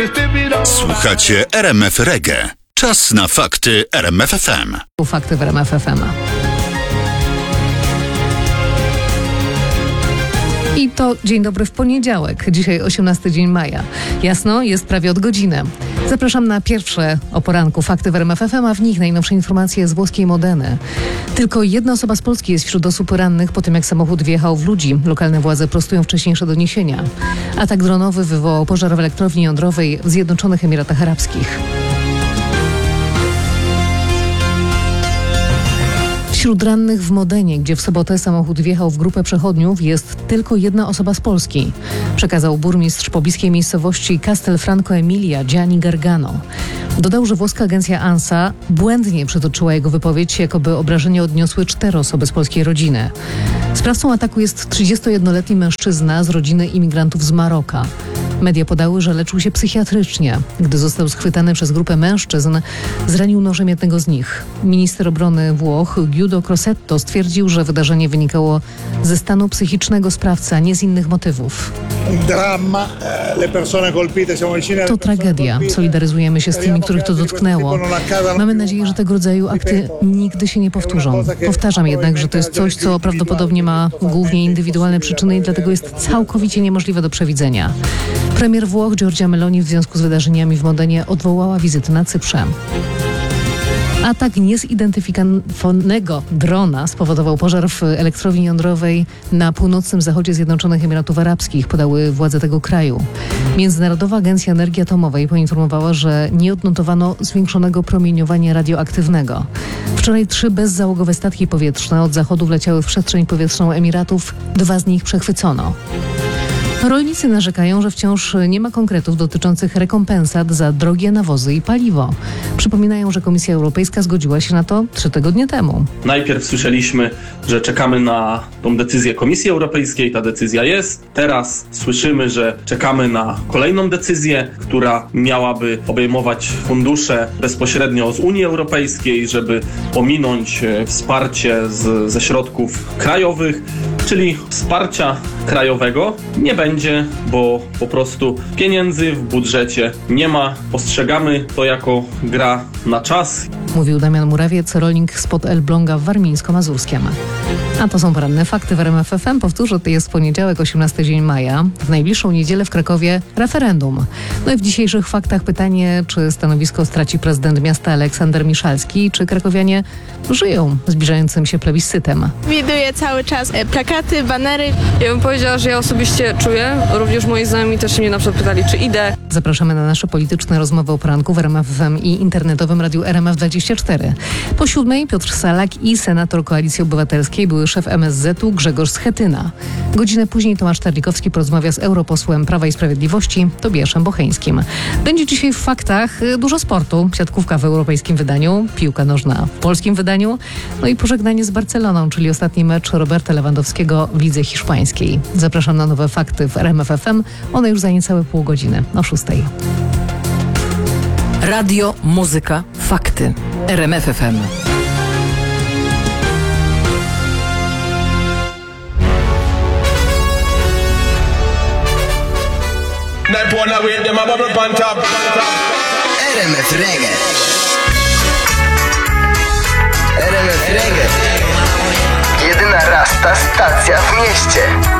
Słuchacie RMF Reggae. Czas na fakty RMF FM. Fakty w RMF FM. I to dzień dobry w poniedziałek. Dzisiaj 18 dzień maja. Jasno, jest prawie od godziny. Zapraszam na pierwsze o poranku fakty w RMF FM, a w nich najnowsze informacje z włoskiej Modeny. Tylko jedna osoba z Polski jest wśród osób rannych po tym, jak samochód wjechał w ludzi. Lokalne władze prostują wcześniejsze doniesienia. Atak dronowy wywołał pożar w elektrowni jądrowej w Zjednoczonych Emiratach Arabskich. Wśród rannych w Modenie, gdzie w sobotę samochód wjechał w grupę przechodniów, jest tylko jedna osoba z Polski. Przekazał burmistrz pobliskiej miejscowości Castelfranco Emilia Gianni Gargano. Dodał, że włoska agencja ANSA błędnie przytoczyła jego wypowiedź, jakoby obrażenia odniosły 4 osoby z polskiej rodziny. Sprawcą ataku jest 31-letni mężczyzna z rodziny imigrantów z Maroka. Media podały, że leczył się psychiatrycznie. Gdy został schwytany przez grupę mężczyzn, zranił nożem jednego z nich. Minister obrony Włoch Guido Crosetto stwierdził, że wydarzenie wynikało ze stanu psychicznego sprawcy, a nie z innych motywów. To tragedia. Solidaryzujemy się z tymi, których to dotknęło. Mamy nadzieję, że tego rodzaju akty nigdy się nie powtórzą. Powtarzam jednak, że to jest coś, co prawdopodobnie ma głównie indywidualne przyczyny i dlatego jest całkowicie niemożliwe do przewidzenia. Premier Włoch Giorgia Meloni w związku z wydarzeniami w Modenie odwołała wizyty na Cyprze. Atak niezidentyfikowanego drona spowodował pożar w elektrowni jądrowej na północnym zachodzie Zjednoczonych Emiratów Arabskich, podały władze tego kraju. Międzynarodowa Agencja Energii Atomowej poinformowała, że nie odnotowano zwiększonego promieniowania radioaktywnego. Wczoraj 3 bezzałogowe statki powietrzne od zachodu wleciały w przestrzeń powietrzną Emiratów, 2 z nich przechwycono. Rolnicy narzekają, że wciąż nie ma konkretów dotyczących rekompensat za drogie nawozy i paliwo. Przypominają, że Komisja Europejska zgodziła się na to 3 tygodnie temu. Najpierw słyszeliśmy, że czekamy na tą decyzję Komisji Europejskiej. Ta decyzja jest. Teraz słyszymy, że czekamy na kolejną decyzję, która miałaby obejmować fundusze bezpośrednio z Unii Europejskiej, żeby pominąć wsparcie ze środków krajowych, czyli wsparcia krajowego nie będzie, bo po prostu pieniędzy w budżecie nie ma. Postrzegamy to jako gra na czas. Mówił Damian Murawiec, rolnik spod Elbląga w Warmińsko-Mazurskiem. A to są poranne fakty w RMF FM. Powtórzę, to jest poniedziałek, 18 dzień maja. W najbliższą niedzielę w Krakowie referendum. No i w dzisiejszych faktach pytanie, czy stanowisko straci prezydent miasta Aleksander Miszalski, czy krakowianie żyją zbliżającym się plebiscytem. Widuję cały czas plakaty, banery. Ja bym powiedziała, że ja osobiście czuję, również moi znajomi też mnie na przykład pytali, czy idę. Zapraszamy na nasze polityczne rozmowy o poranku w RMF FM i internetowym radiu RMF24. Po 7 Piotr Salak i senator Koalicji Obywatelskiej, były szef MSZ-u Grzegorz Schetyna. Godzinę później Tomasz Terlikowski porozmawia z europosłem Prawa i Sprawiedliwości Tobiaszem Bocheńskim. Będzie dzisiaj w faktach dużo sportu. Siatkówka w europejskim wydaniu, piłka nożna w polskim wydaniu, no i pożegnanie z Barceloną, czyli ostatni mecz Roberta Lewandowskiego w lidze hiszpańskiej. Zapraszam na nowe fakty w RMF FM. One już za niecałe pół godziny, o 6. Radio, muzyka, fakty. RMF FM. RMF Reggae. RMF Reggae. Jedyna rasta stacja w mieście.